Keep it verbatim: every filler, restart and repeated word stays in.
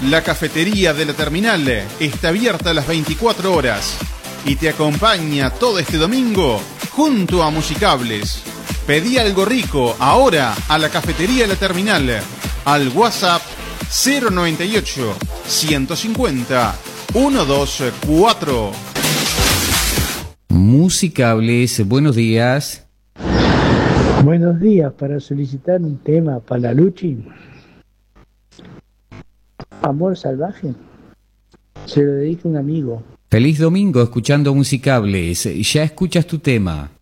La cafetería de la terminal está abierta a las veinticuatro horas y te acompaña todo este domingo junto a Musicables. Pedí algo rico ahora a la cafetería de la terminal al WhatsApp cero noventa y ocho, ciento cincuenta, ciento veinticuatro. Musicables, buenos días. Buenos días, para solicitar un tema para la Luchi. Amor salvaje. Se lo dedica un amigo. Feliz domingo escuchando Musicables. Ya escuchas tu tema.